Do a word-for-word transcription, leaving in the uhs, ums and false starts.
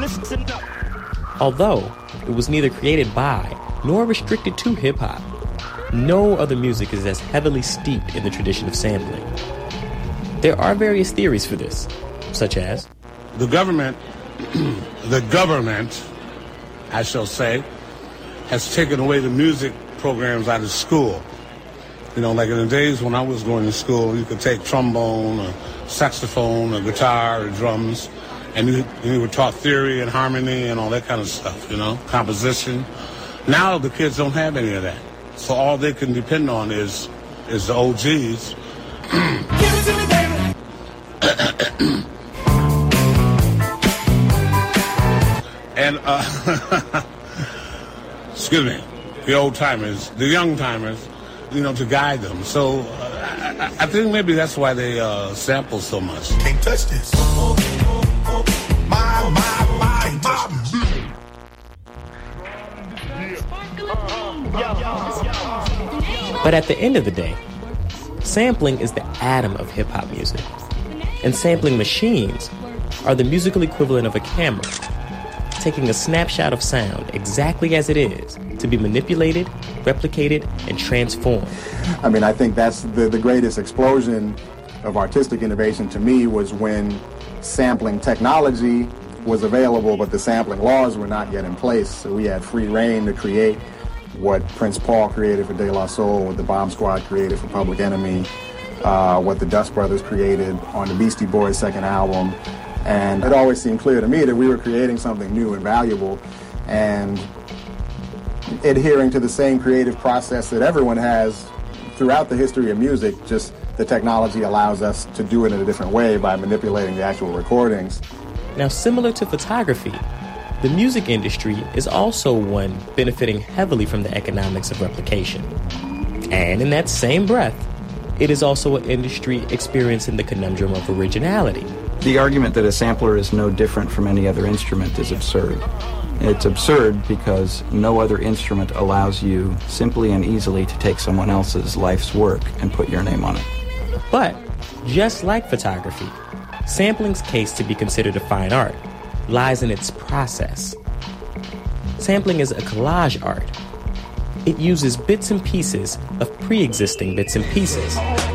Although it was neither created by nor restricted to hip-hop, no other music is as heavily steeped in the tradition of sampling. There are various theories for this, such as the government, the government, I shall say, has taken away the music programs out of school. You know, like in the days when I was going to school, you could take trombone or saxophone or guitar or drums, and you, and you were taught theory and harmony and all that kind of stuff, you know, composition. Now the kids don't have any of that. So all they can depend on is is the O Gs. Give it to me, baby. And, uh, excuse me, the old-timers, the young-timers, you know, to guide them. So uh, I, I think maybe that's why they uh, sample so much. Can't touch this. My, my, my, my. But at the end of the day, sampling is the atom of hip-hop music. And sampling machines are the musical equivalent of a camera, taking a snapshot of sound exactly as it is to be manipulated, replicated, and transformed. I mean, I think that's the, the greatest explosion of artistic innovation to me was when sampling technology was available, but the sampling laws were not yet in place. So we had free reign to create what Prince Paul created for De La Soul, what the Bomb Squad created for Public Enemy, uh, what the Dust Brothers created on the Beastie Boys' second album. And it always seemed clear to me that we were creating something new and valuable and adhering to the same creative process that everyone has throughout the history of music, just the technology allows us to do it in a different way by manipulating the actual recordings. Now, similar to photography, the music industry is also one benefiting heavily from the economics of replication. And in that same breath, it is also an industry experiencing the conundrum of originality. The argument that a sampler is no different from any other instrument is absurd. It's absurd because no other instrument allows you simply and easily to take someone else's life's work and put your name on it. But, just like photography, sampling's case to be considered a fine art lies in its process. Sampling is a collage art. It uses bits and pieces of pre-existing bits and pieces